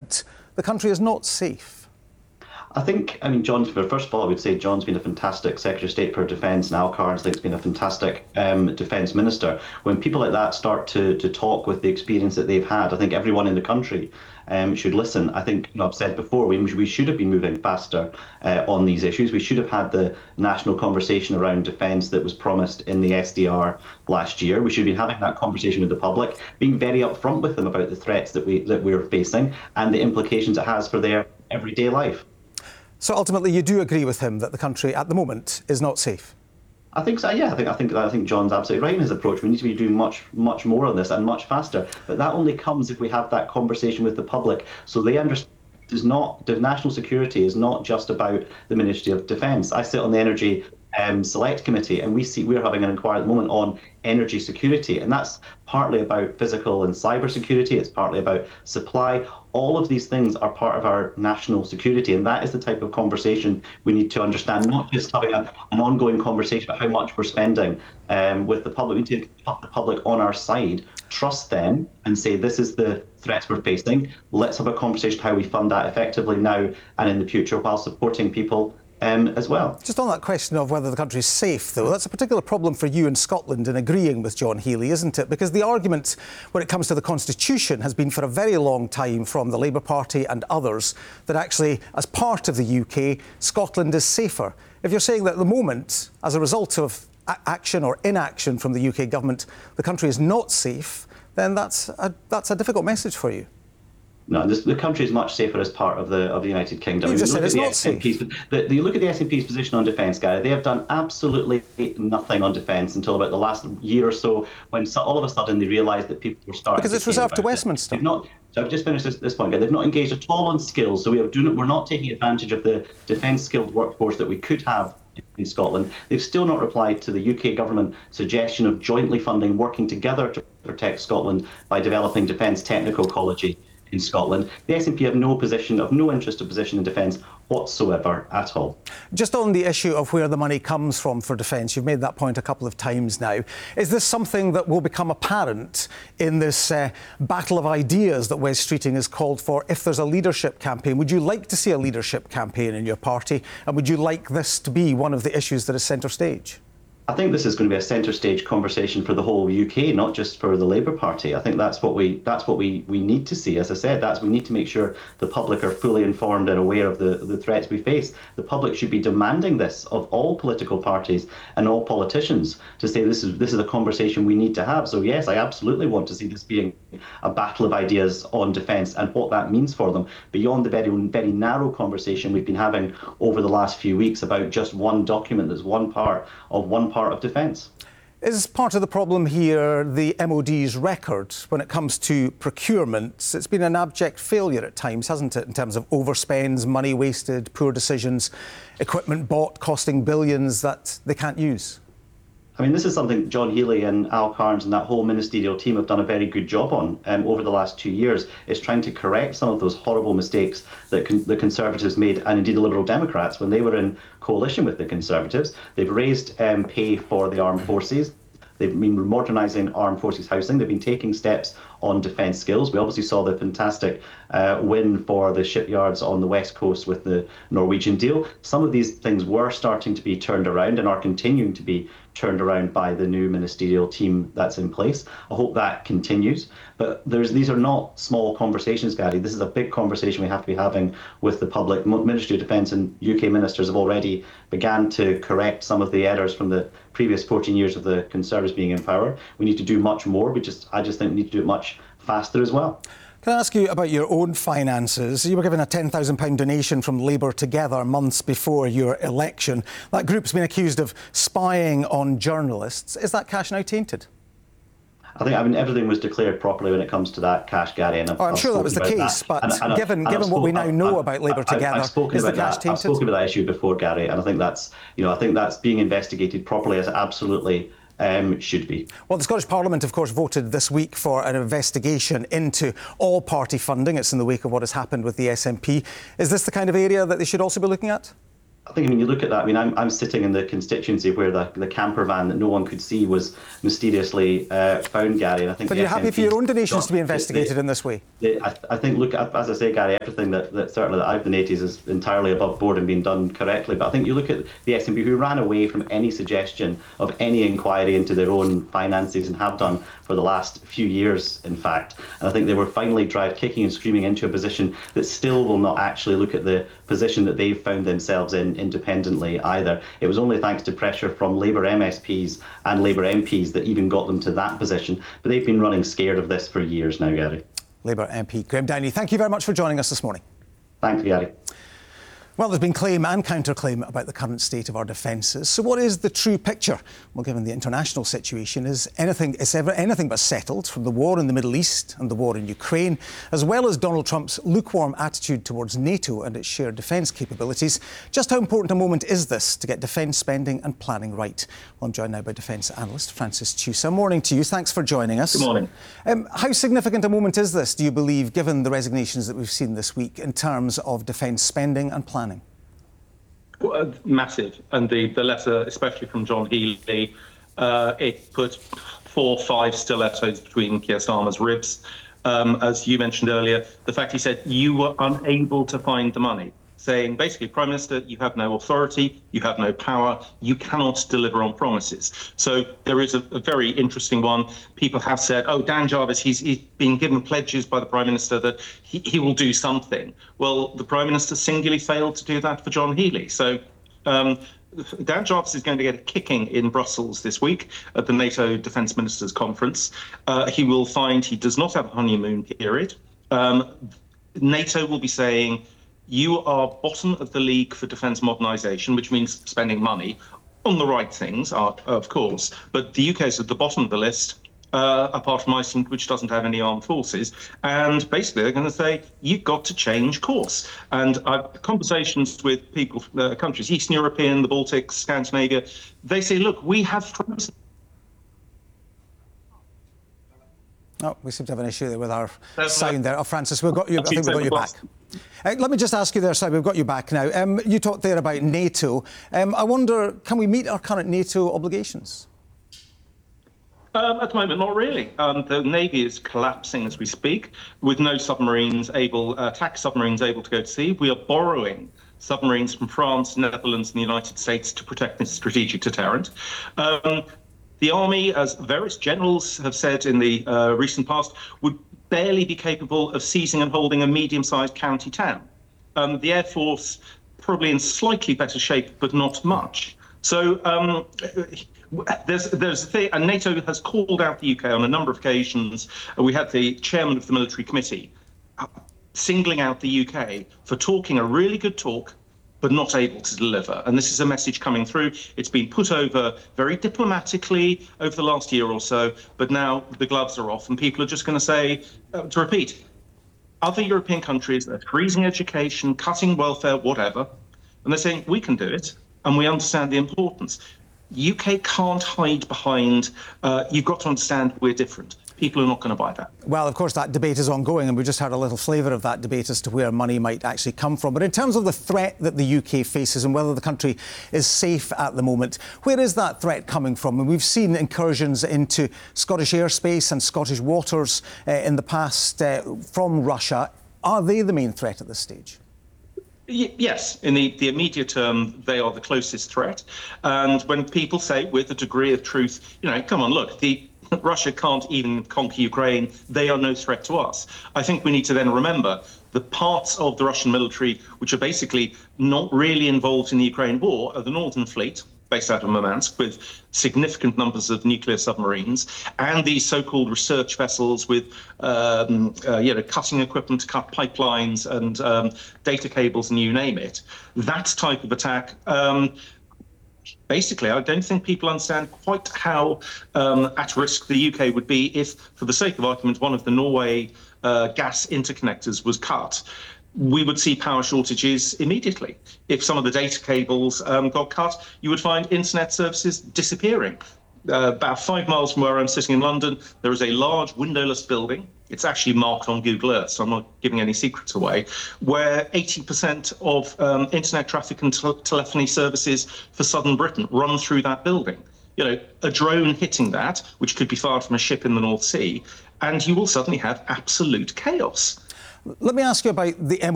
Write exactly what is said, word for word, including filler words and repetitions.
moment, the country is not safe? I think, I mean, John, first of all, I would say John's been a fantastic Secretary of State for Defence, and Al Carnes, I think, has been a fantastic um, Defence Minister. When people like that start to, to talk with the experience that they've had, I think everyone in the country um, should listen. I think, you know, I've said before, we, we should have been moving faster uh, on these issues. We should have had the national conversation around defence that was promised in the S D R last year. We should have been having that conversation with the public, being very upfront with them about the threats that, we, that we're facing and the implications it has for their everyday life. So ultimately, you do agree with him that the country at the moment is not safe? I think so. Yeah, I think I think I think John's absolutely right in his approach. We need to be doing much much more on this and much faster. But that only comes if we have that conversation with the public, so they understand. Is not the national security is not just about the Ministry of Defence. I sit on the Energy um, Select Committee, and we see we're having an inquiry at the moment on energy security, and that's partly about physical and cyber security. It's partly about supply. All of these things are part of our national security, and that is the type of conversation we need to understand, not just having a, an ongoing conversation about how much we're spending um, with the public. We need to put the public on our side, trust them, and say this is the threats we're facing. Let's have a conversation how we fund that effectively now and in the future while supporting people Um, as well. Just on that question of whether the country is safe, though, that's a particular problem for you in Scotland in agreeing with John Healey, isn't it? Because the argument when it comes to the Constitution has been for a very long time from the Labour Party and others that actually, as part of the U K, Scotland is safer. If you're saying that at the moment, as a result of action or inaction from the U K government, the country is not safe, then that's a, that's a difficult message for you. No, this, the country is much safer as part of the of the United Kingdom. You just said it's not safe. The, the, you look at the S N P's position on defence, Gary. They have done absolutely nothing on defence until about the last year or so, when so, all of a sudden they realised that people were starting. Because it's reserved to Westminster. They've not. So I've just finished this, this point. Gary. They've not engaged at all on skills. So we have do not, we're not taking advantage of the defence skilled workforce that we could have in Scotland. They've still not replied to the U K government suggestion of jointly funding, working together to protect Scotland by developing defence technical college in Scotland. The S N P have no position, of no interest or position in defence whatsoever at all. Just on the issue of where the money comes from for defence, you've made that point a couple of times now. Is this something that will become apparent in this uh, battle of ideas that Wes Streeting has called for if there's a leadership campaign? Would you like to see a leadership campaign in your party, and would you like this to be one of the issues that is centre stage? I think this is going to be a centre stage conversation for the whole U K, not just for the Labour Party. I think that's what we that's what we, we need to see. As I said, that's we need to make sure the public are fully informed and aware of the, the threats we face. The public should be demanding this of all political parties and all politicians to say this is this is a conversation we need to have. So yes, I absolutely want to see this being a battle of ideas on defence and what that means for them, beyond the very very narrow conversation we've been having over the last few weeks about just one document that's one part of one part of defence. Is part of the problem here the M O D's record when it comes to procurement? It's been an abject failure at times, hasn't it, in terms of overspends, money wasted, poor decisions, equipment bought costing billions that they can't use? I mean, this is something John Healey and Al Carnes and that whole ministerial team have done a very good job on um, over the last two years, is trying to correct some of those horrible mistakes that con the Conservatives made, and indeed the Liberal Democrats, when they were in coalition with the Conservatives. They've raised um, pay for the armed forces. They've been modernising armed forces housing. They've been taking steps on defence skills. We obviously saw the fantastic uh, win for the shipyards on the west coast with the Norwegian deal. Some of these things were starting to be turned around and are continuing to be turned around by the new ministerial team that's in place. I hope that continues. But there's, these are not small conversations, Gary. This is a big conversation we have to be having with the public. Ministry of Defence and U K ministers have already began to correct some of the errors from the previous fourteen years of the Conservatives being in power. We need to do much more. We just, I just think we need to do it much faster as well. Can I ask you about your own finances? You were given a ten thousand pound donation from Labour Together months before your election. That group's been accused of spying on journalists. Is that cash now tainted? I think I mean everything was declared properly when it comes to that cash, Gary. And oh, I'm I've sure that was the case, that. but and, and given, I've, given and what we now I've, know I've, about Labour I've, Together, I've spoken is the about cash that. tainted? I've spoken about that issue before, Gary, and I think that's, you know, I think that's being investigated properly, as it absolutely Um, should be. Well, the Scottish Parliament, of course, voted this week for an investigation into all party funding. It's in the wake of what has happened with the S N P. Is this the kind of area that they should also be looking at? I think when you look at that, I mean, I'm, I'm sitting in the constituency where the, the camper van that no one could see was mysteriously uh, found, Gary. And I think but you're happy for your own donations to be investigated the, in this way? The, I, I think, look, as I say, Gary, everything that, that certainly that I've donated is entirely above board and being done correctly. But I think you look at the S N P, who ran away from any suggestion of any inquiry into their own finances and have done for the last few years, in fact. And I think they were finally dragged kicking and screaming into a position that still will not actually look at the position that they've found themselves in independently either. It was only thanks to pressure from Labour M S Ps and Labour M Ps that even got them to that position. But they've been running scared of this for years now, Gary. Labour M P Graham Downey, thank you very much for joining us this morning. Thanks, Gary. Well, there's been claim and counterclaim about the current state of our defences. So what is the true picture? Well, given the international situation, is anything, is ever anything but settled, from the war in the Middle East and the war in Ukraine, as well as Donald Trump's lukewarm attitude towards NATO and its shared defence capabilities. Just how important a moment is this to get defence spending and planning right? Well, I'm joined now by defence analyst Francis Tusa. Morning to you. Thanks for joining us. Good morning. Um, how significant a moment is this, do you believe, given the resignations that we've seen this week in terms of defence spending and planning? Well, massive. And the, the letter, especially from John Healey, uh, it put four, five stilettos between Keir Starmer's ribs. Um, as you mentioned earlier, the fact he said you were unable to find the money, saying basically, Prime Minister, you have no authority, you have no power, you cannot deliver on promises. So there is a, a very interesting one. People have said, oh, Dan Jarvis, he's, he's been given pledges by the Prime Minister that he, he will do something. Well, the Prime Minister singularly failed to do that for John Healey. So um, Dan Jarvis is going to get a kicking in Brussels this week at the NATO Defence Ministers Conference. Uh, he will find he does not have a honeymoon period. Um, NATO will be saying, you are bottom of the league for defence modernisation, which means spending money on the right things, of course. But the U K is at the bottom of the list, uh, apart from Iceland, which doesn't have any armed forces. And basically, they're going to say, you've got to change course. And I've conversations with people, uh, countries, Eastern European, the Baltics, Scandinavia, they say, look, we have frozen. Oh, we seem to have an issue there with our There's sound there. Oh, Francis, we've got you. I think we've got you back. Uh, let me just ask you there, sorry, we've got you back now. Um, you talked there about NATO. Um, I wonder, can we meet our current NATO obligations? Um, at the moment, not really. Um, the Navy is collapsing as we speak, with no submarines able, uh, attack submarines able to go to sea. We are borrowing submarines from France, Netherlands, and the United States to protect this strategic deterrent. Um, The Army, as various generals have said in the uh, recent past, would barely be capable of seizing and holding a medium-sized county town. Um, the Air Force probably in slightly better shape, but not much. So um, there's there's a thing, and NATO has called out the U K on a number of occasions. We had the chairman of the military committee singling out the U K for talking a really good talk, but not able to deliver. And this is a message coming through. It's been put over very diplomatically over the last year or so, but now the gloves are off and people are just going to say, uh, to repeat, other European countries are freezing education, cutting welfare, whatever, and they're saying, we can do it, and we understand the importance. U K can't hide behind, uh, you've got to understand we're different. People are not going to buy that. Well, of course, that debate is ongoing, and we just had a little flavour of that debate as to where money might actually come from. But in terms of the threat that the U K faces and whether the country is safe at the moment, where is that threat coming from? And we've seen incursions into Scottish airspace and Scottish waters uh, in the past uh, from Russia. Are they the main threat at this stage? Yes, in the, the immediate term, they are the closest threat. And when people say with a degree of truth, you know, come on, look, the Russia can't even conquer Ukraine, they are no threat to us. I think we need to then remember the parts of the Russian military which are basically not really involved in the Ukraine war are the Northern Fleet, based out of Murmansk, with significant numbers of nuclear submarines, and these so-called research vessels with um, uh, you know, cutting equipment to cut pipelines and um, data cables and you name it. That type of attack, um, basically, I don't think people understand quite how um, at risk the U K would be if, for the sake of argument, one of the Norway uh, gas interconnectors was cut. We would see power shortages immediately. If some of the data cables um, got cut, you would find internet services disappearing. uh, about five miles from where I'm sitting in London, there is a large windowless building. It's actually marked on Google Earth, so I'm not giving any secrets away, where eighty percent of um, internet traffic and te- telephony services for southern Britain run through that building. You know, a drone hitting that, which could be fired from a ship in the North Sea, and you will suddenly have absolute chaos. Let me ask you about the